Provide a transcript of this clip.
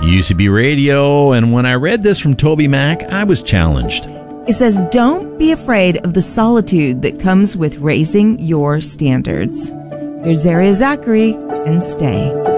UCB Radio, and when I read this from Toby Mac, I was challenged. It says, don't be afraid of the solitude that comes with raising your standards. Here's Zaria Zachary and Stay.